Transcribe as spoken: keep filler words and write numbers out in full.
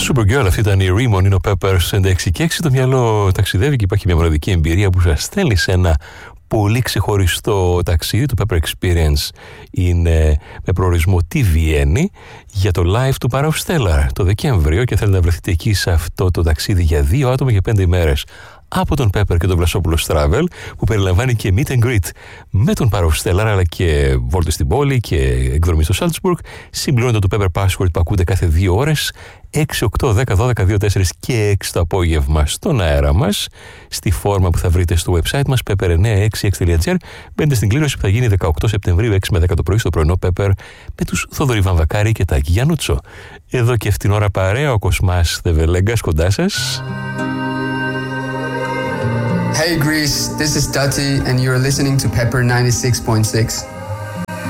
Supergirl, αυτή ήταν η Rimon, είναι ο Peppers εξήντα και έξι. Το μυαλό ταξιδεύει και υπάρχει μια μοναδική εμπειρία που σας στέλνει σε ένα πολύ ξεχωριστό ταξίδι. Το Pepper Experience είναι με προορισμό τη Βιέννη για το live του Power of Stellar το Δεκέμβριο και θέλετε να βρεθείτε εκεί σε αυτό το ταξίδι για δύο άτομα για πέντε ημέρες από τον Pepper και τον Βλασόπουλος Travel, που περιλαμβάνει και meet and greet με τον Power of Stellar αλλά και βόλτες στην πόλη και εκδρομή στο Salzburg. Συμπληρώνεται το Pepper Password που ακούτε κάθε δύο ώρες, έξι, οκτώ, δέκα, δώδεκα, δύο, τέσσερα και έξι το απόγευμα στον αέρα μας, στη φόρμα που θα βρείτε στο website μας pepper εννιά εξήντα έξι τελεία τζι άρ. Μπαίνετε στην κλήρωση που θα γίνει δεκαοκτώ Σεπτεμβρίου έξι με δέκα το πρωί στο πρωινό Pepper με τους Θοδωρή Βαμβακάρη και Τάκη Γιαννούτσο. Εδώ και αυτήν την ώρα παρέα ο Κοσμάς Δεβελέγκας κοντά σας. Hey Greece, this is Dati and you're listening to Pepper ninety-six point six.